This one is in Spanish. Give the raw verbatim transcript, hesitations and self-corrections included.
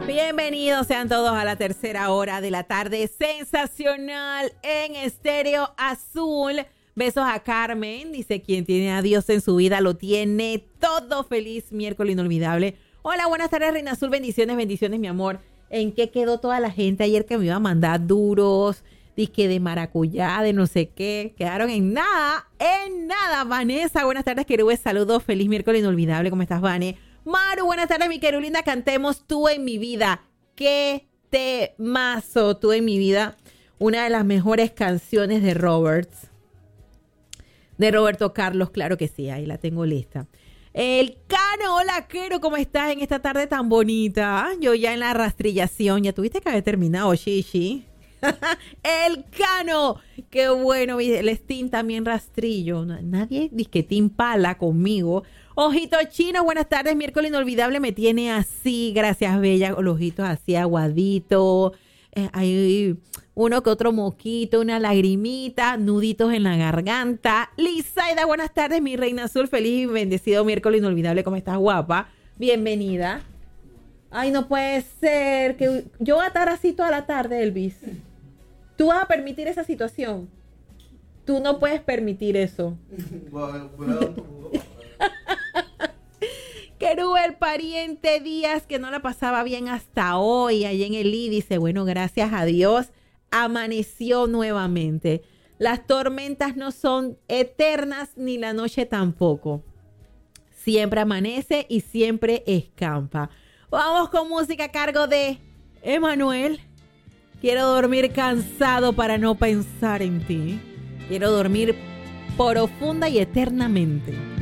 Bienvenidos sean todos a la tercera hora de la tarde sensacional en Estéreo Azul. Besos a Carmen, dice quien tiene a Dios en su vida lo tiene todo. Feliz miércoles inolvidable. Hola, buenas tardes Reina Azul, bendiciones, bendiciones mi amor. ¿En qué quedó toda la gente ayer que me iba a mandar duros? Disque de maracuyá, de no sé qué. Quedaron en nada, en nada. Vanessa, buenas tardes querubes, saludos, feliz miércoles inolvidable. ¿Cómo estás, Vane? Maru, buenas tardes, mi querulina. Cantemos Tú en mi vida. ¡Qué temazo! Tú en mi vida. Una de las mejores canciones de Roberts. De Roberto Carlos, claro que sí. Ahí la tengo lista. El Cano, hola, Quero. ¿Cómo estás en esta tarde tan bonita? Yo ya en la rastrillación. Ya tuviste que haber terminado, Shishi. El Cano. Qué bueno. El Steam también rastrillo. Nadie dice Team Pala conmigo. Ojito Chino, buenas tardes, miércoles inolvidable, me tiene así, gracias Bella, los ojitos así aguaditos, eh, hay uno que otro moquito, una lagrimita, nuditos en la garganta. Lizaida, buenas tardes, mi reina azul, feliz y bendecido miércoles inolvidable, ¿cómo estás, guapa? Bienvenida. Ay, no puede ser, que yo voy a estar así toda la tarde, Elvis. ¿Tú vas a permitir esa situación? Tú no puedes permitir eso. Querube, el pariente Díaz, que no la pasaba bien hasta hoy, allí en el I, dice, bueno, gracias a Dios, amaneció nuevamente. Las tormentas no son eternas, ni la noche tampoco. Siempre amanece y siempre escampa. Vamos con música a cargo de Emanuel. Quiero dormir cansado para no pensar en ti. Quiero dormir profunda y eternamente.